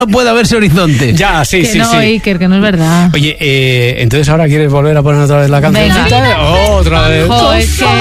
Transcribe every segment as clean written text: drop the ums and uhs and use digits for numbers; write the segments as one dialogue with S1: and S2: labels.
S1: no puede haberse horizonte.
S2: Ya, sí.
S3: Iker, que no es verdad.
S2: Oye, entonces ahora quieres volver a poner otra vez la cancioncita. Otra vez.
S3: Es que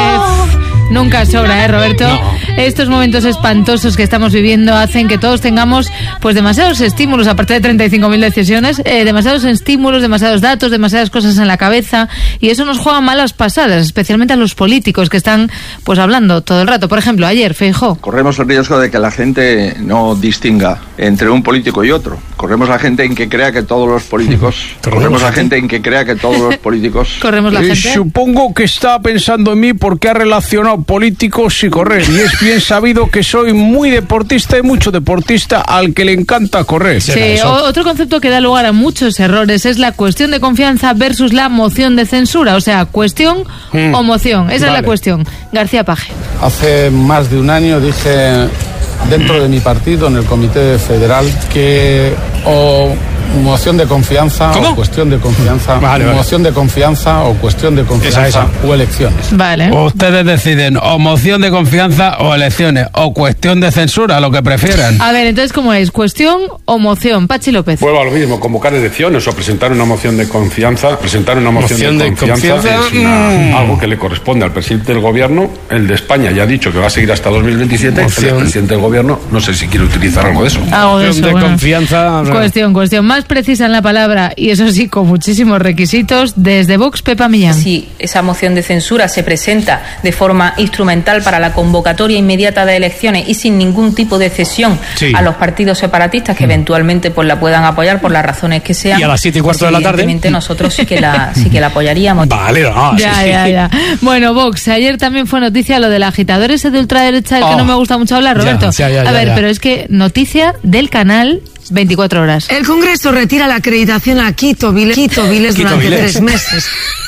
S3: nunca sobra, Roberto.
S2: No.
S3: Estos momentos espantosos que estamos viviendo hacen que todos tengamos pues demasiados estímulos, aparte de 35.000 decisiones, demasiados estímulos, demasiados datos, demasiadas cosas en la cabeza, y eso nos juega malas pasadas, especialmente a los políticos que están pues hablando todo el rato. Por ejemplo, ayer Feijóo.
S4: Corremos el riesgo de que la gente no distinga entre un político y otro. Corremos la gente en que crea que todos los políticos... Corremos la gente en que crea que todos los políticos...
S3: Corremos la gente.
S1: Supongo que está pensando en mí porque ha relacionado políticos y correr, y es bien sabido que soy muy deportista y mucho deportista al que le encanta correr.
S3: Sí, otro concepto que da lugar a muchos errores es la cuestión de confianza versus la moción de censura, o sea, cuestión o moción, esa es la cuestión. García Paje.
S5: Hace más de un año dije dentro de mi partido, en el Comité Federal, que o moción de confianza o cuestión de confianza, moción de confianza o cuestión de confianza o elecciones.
S3: Vale.
S1: Ustedes deciden o moción de confianza o elecciones o cuestión de censura, lo que prefieran.
S3: A ver, entonces, ¿cómo es? ¿Cuestión o moción? Pachi López.
S6: Vuelvo a lo mismo, convocar elecciones o presentar una moción de confianza. Presentar una moción de confianza es algo que le corresponde al presidente del gobierno. El de España ya ha dicho que va a seguir hasta 2027. El presidente del gobierno no sé si quiere utilizar algo de eso.
S3: Algo de eso,
S2: confianza.
S3: Cuestión. Más precisa en la palabra, y eso sí, con muchísimos requisitos, desde Vox, Pepa Millán.
S7: Si esa moción de censura se presenta de forma instrumental para la convocatoria inmediata de elecciones y sin ningún tipo de cesión a los partidos separatistas que eventualmente pues la puedan apoyar por las razones que sean.
S2: Y a las 7:15
S7: pues,
S2: de la tarde.
S7: Evidentemente nosotros sí que la apoyaríamos.
S2: Vale,
S3: Ya. Bueno, Vox, ayer también fue noticia lo del agitador ese de ultraderecha del que no me gusta mucho hablar, Roberto. A ver, pero es que noticia del canal 24 horas.
S8: El Congreso retira la acreditación a Quito Viles durante 3 meses.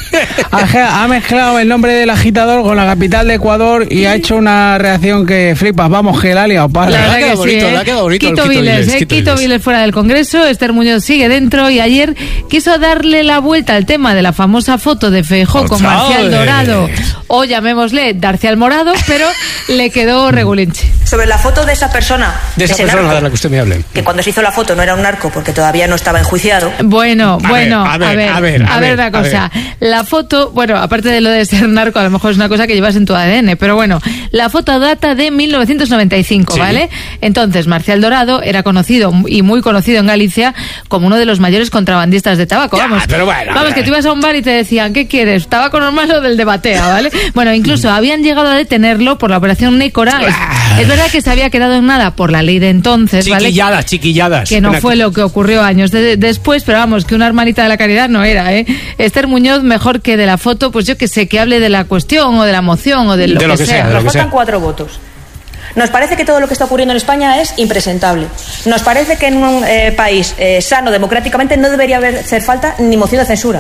S1: Ha mezclado el nombre del agitador con la capital de Ecuador y ha hecho una reacción que flipas. Vamos, que la ha liado, padre.
S3: La verdad que sí,
S2: le ha quedado bonito.
S3: Quito Viles fuera del Congreso, Esther Muñoz sigue dentro, y ayer quiso darle la vuelta al tema de la famosa foto de Feijóo con Marcial Dorado, o llamémosle Darcial Morado, pero le quedó regulinche.
S9: Sobre la foto de esa persona.
S2: De esa persona narco, de la que usted me hable.
S9: Que cuando se hizo la foto no era un narco porque todavía no estaba enjuiciado.
S3: Bueno, a ver una cosa. La foto, bueno, aparte de lo de ser narco, a lo mejor es una cosa que llevas en tu ADN, pero bueno, la foto data de 1995, ¿vale? Entonces, Marcial Dorado era conocido y muy conocido en Galicia como uno de los mayores contrabandistas de tabaco. Vamos, que tú ibas a un bar y te decían, ¿qué quieres? ¿Tabaco normal o del de batea, vale? Bueno, incluso habían llegado a detenerlo por la operación Nécora. Es verdad que se había quedado en nada por la ley de entonces, ¿vale?
S2: Chiquilladas.
S3: Que no fue lo que ocurrió años después, pero vamos, que una hermanita de la caridad no era, ¿eh? Esther Muñoz, mejor que de la foto, pues yo que sé, que hable de la cuestión o de la moción o de lo que sea.
S9: Nos faltan 4 votos. Nos parece que todo lo que está ocurriendo en España es impresentable. Nos parece que en un país sano democráticamente no debería hacer falta ni moción de censura.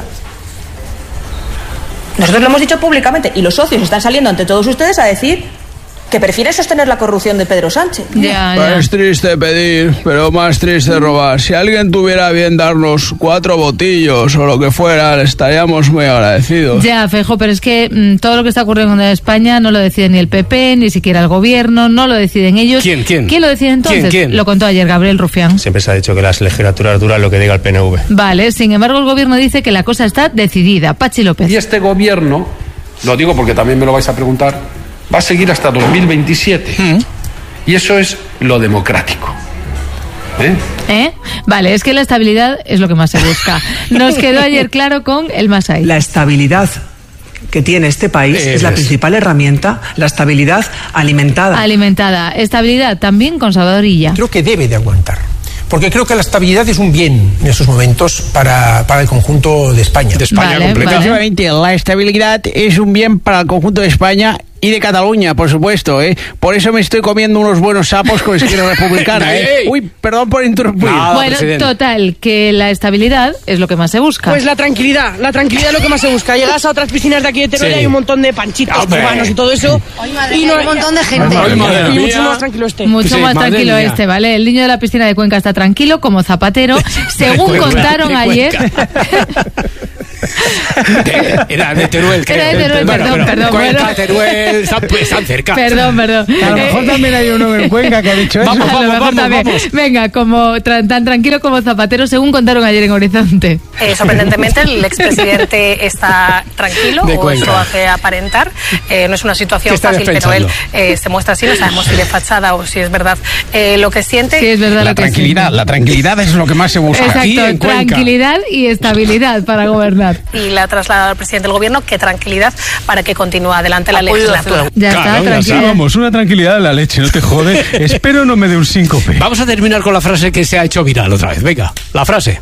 S9: Nosotros lo hemos dicho públicamente y los socios están saliendo ante todos ustedes a decir que prefiere sostener la corrupción de Pedro Sánchez.
S1: Ya. Es triste pedir, pero más triste robar. Si alguien tuviera bien darnos 4 botillos o lo que fuera, estaríamos muy agradecidos.
S3: Ya, Feijóo, pero es que todo lo que está ocurriendo en España no lo decide ni el PP, ni siquiera el gobierno, no lo deciden ellos.
S2: ¿Quién
S3: lo decide entonces?
S2: ¿Quién?
S3: Lo contó ayer Gabriel Rufián.
S10: Siempre se ha dicho que las legislaturas duran lo que diga el PNV.
S3: Vale, sin embargo el gobierno dice que la cosa está decidida. Pachi López.
S6: Y este gobierno, lo digo porque también me lo vais a preguntar, va a seguir hasta 2027. Y eso es lo democrático.
S3: Vale, es que la estabilidad es lo que más se busca. Nos quedó ayer claro con el Masai.
S11: La estabilidad que tiene este país es la principal herramienta, la estabilidad alimentada.
S3: Estabilidad también con Salvador Illa.
S12: Creo que debe de aguantar. Porque creo que la estabilidad es un bien en estos momentos para el conjunto de España.
S1: De España completamente. La estabilidad es un bien para el conjunto de España y de Cataluña, por supuesto, ¿eh? Por eso me estoy comiendo unos buenos sapos con Esquerra Republicana, ¿eh? Uy, perdón por interrumpir.
S3: Bueno, total, que la estabilidad es lo que más se busca.
S8: Pues la tranquilidad es lo que más se busca. Llegas a otras piscinas de aquí de Teruel y hay un montón de panchitos cubanos y todo eso. Y no hay un montón de gente. Y mucho más tranquilo
S3: más tranquilo ¿vale? El niño de la piscina de Cuenca está tranquilo, como Zapatero. Según contaron ayer...
S2: Era de Teruel, creo.
S3: Era de Teruel, perdón.
S2: Cuenca, Teruel, están cerca.
S3: Perdón.
S1: A lo mejor también hay uno en Cuenca que ha dicho eso.
S3: Vamos. Venga, como tan tranquilo como Zapatero, según contaron ayer en Horizonte.
S13: Sorprendentemente, el expresidente está tranquilo, o eso hace aparentar. No es una situación fácil, pero él se muestra así. No sabemos si de fachada o si es verdad lo que siente.
S3: Sí, es verdad.
S1: La tranquilidad es lo que más se busca.
S3: Exacto,
S1: aquí en Cuenca.
S3: Tranquilidad y estabilidad para gobernar.
S13: Y le ha trasladado al presidente del gobierno que tranquilidad para que continúe adelante la legislatura.
S3: Ya está, tranquilo.
S14: Vamos, una tranquilidad de la leche, no te jode. Espero no me dé un síncope.
S2: Vamos a terminar con la frase que se ha hecho viral otra vez. Venga, la frase.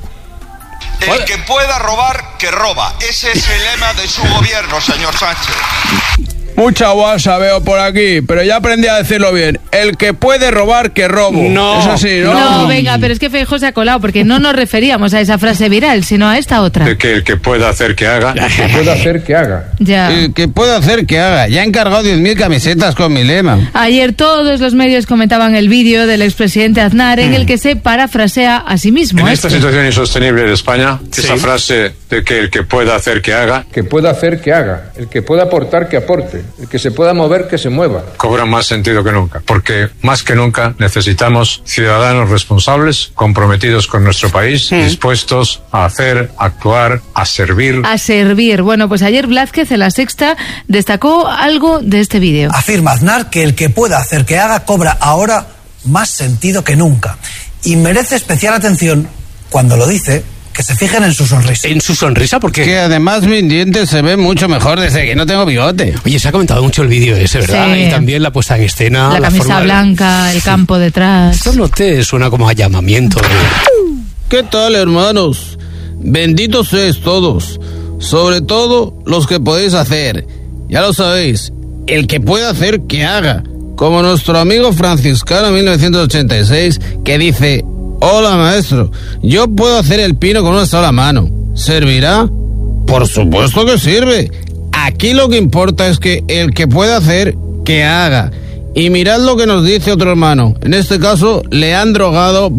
S15: El que pueda robar, que roba. Ese es el lema de su gobierno, señor Sánchez.
S1: Mucha guasa veo por aquí, pero ya aprendí a decirlo bien. El que puede robar, que robo.
S2: No.
S1: Eso sí, ¿no?
S3: No, venga, pero es que Feijóo se ha colado, porque no nos referíamos a esa frase viral, sino a esta otra.
S6: De que el que pueda hacer que haga.
S5: El que pueda hacer que haga.
S3: Ya.
S1: El que pueda hacer que haga. Ya he encargado 10.000 camisetas con mi lema.
S3: Ayer todos los medios comentaban el vídeo del expresidente Aznar en el que se parafrasea a sí mismo.
S6: En esta situación insostenible de España, esa frase de que el que pueda hacer que haga.
S5: Que pueda hacer que haga. El que pueda aportar que aporte. El que se pueda mover que se mueva.
S6: Cobra más sentido que nunca, porque más que nunca necesitamos ciudadanos responsables, comprometidos con nuestro país, dispuestos a hacer, a actuar, a servir.
S3: A servir. Bueno, pues ayer Blázquez en La Sexta destacó algo de este vídeo.
S16: Afirma Aznar que el que pueda hacer que haga cobra ahora más sentido que nunca y merece especial atención cuando lo dice. Que se fijen en su sonrisa.
S2: ¿En su sonrisa? Porque
S1: que además mis dientes se ven mucho mejor desde que no tengo bigote.
S2: Oye, se ha comentado mucho el vídeo ese, ¿verdad?
S3: Sí.
S2: Y también la puesta en escena.
S3: La camisa blanca, el campo detrás.
S2: Esto no te suena como a llamamiento.
S1: ¿Qué tal, hermanos? Benditos sois todos. Sobre todo los que podéis hacer. Ya lo sabéis. El que pueda hacer, que haga. Como nuestro amigo franciscano 1986, que dice... Hola, maestro. Yo puedo hacer el pino con una sola mano. ¿Servirá? Por supuesto que sirve. Aquí lo que importa es que el que pueda hacer, que haga. Y mirad lo que nos dice otro hermano. En este caso, Leandro Gado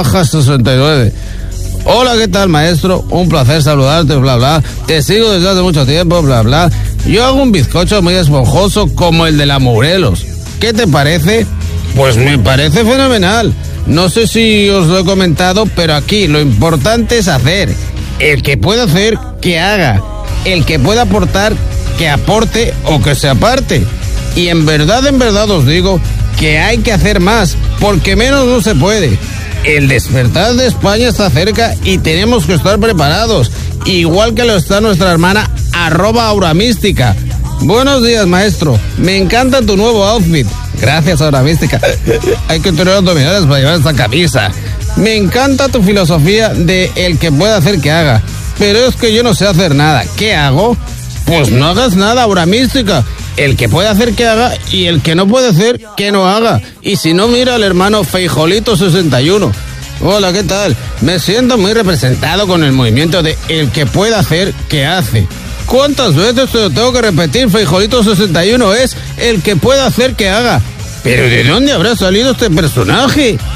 S1: /69. Hola, ¿qué tal, maestro? Un placer saludarte, bla, bla. Te sigo desde hace mucho tiempo, bla, bla. Yo hago un bizcocho muy esponjoso como el de la Morelos. ¿Qué te parece? Pues me parece fenomenal. No sé si os lo he comentado, pero aquí lo importante es hacer. El que pueda hacer, que haga. El que pueda aportar, que aporte o que se aparte. Y en verdad os digo que hay que hacer más, porque menos no se puede. El despertar de España está cerca y tenemos que estar preparados. Igual que lo está nuestra hermana @auramística. Buenos días, maestro. Me encanta tu nuevo outfit. Gracias, Auramística. Hay que tener abdominales para llevar esta camisa. Me encanta tu filosofía de el que pueda hacer que haga. Pero es que yo no sé hacer nada. ¿Qué hago? Pues no hagas nada, Auramística. El que puede hacer que haga y el que no puede hacer que no haga. Y si no, mira al hermano Feijolito 61. Hola, ¿qué tal? Me siento muy representado con el movimiento de el que puede hacer que hace. ¿Cuántas veces te lo tengo que repetir? Feijolito 61 es el que puede hacer que haga. ¿Pero de dónde habrá salido este personaje?